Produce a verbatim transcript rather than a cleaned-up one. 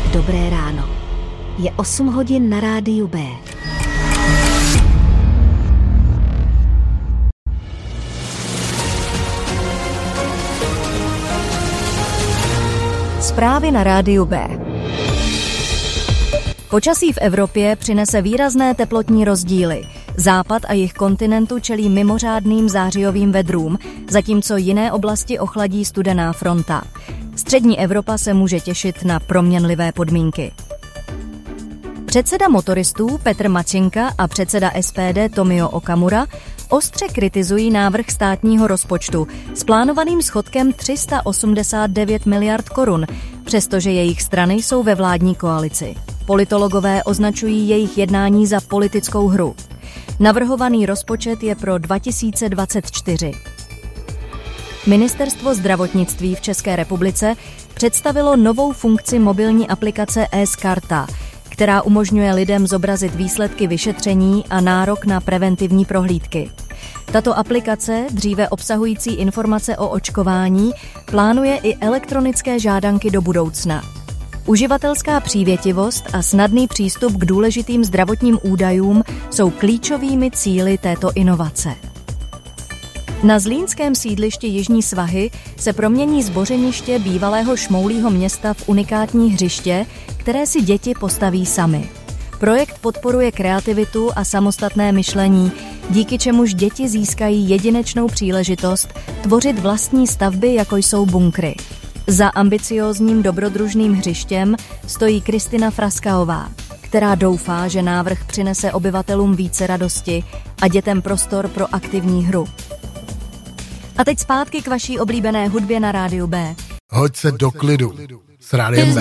Dobré ráno. Je osm hodin na rádiu B. Zprávy na rádiu B. Počasí v Evropě přinese výrazné teplotní rozdíly. Západ a jih kontinentu čelí mimořádným zářijovým vedrům, zatímco jiné oblasti ochladí studená fronta. Střední Evropa se může těšit na proměnlivé podmínky. Předseda motoristů Petr Mačenka a předseda S P D Tomio Okamura ostře kritizují návrh státního rozpočtu s plánovaným schodkem tři sta osmdesát devět miliard korun, přestože jejich strany jsou ve vládní koalici. Politologové označují jejich jednání za politickou hru. Navrhovaný rozpočet je pro dva tisíce dvacet čtyři. Ministerstvo zdravotnictví v České republice představilo novou funkci mobilní aplikace eSkarta, která umožňuje lidem zobrazit výsledky vyšetření a nárok na preventivní prohlídky. Tato aplikace, dříve obsahující informace o očkování, plánuje i elektronické žádanky do budoucna. Uživatelská přívětivost a snadný přístup k důležitým zdravotním údajům jsou klíčovými cíli této inovace. Na zlínském sídlišti Jižní Svahy se promění zbořeniště bývalého šmoulího města v unikátní hřiště, které si děti postaví sami. Projekt podporuje kreativitu a samostatné myšlení, díky čemuž děti získají jedinečnou příležitost tvořit vlastní stavby, jako jsou bunkry. Za ambiciózním dobrodružným hřištěm stojí Kristina Fraskaová, která doufá, že návrh přinese obyvatelům více radosti a dětem prostor pro aktivní hru. A teď zpátky k vaší oblíbené hudbě na rádiu B. Hoď se do klidu s rádiem B.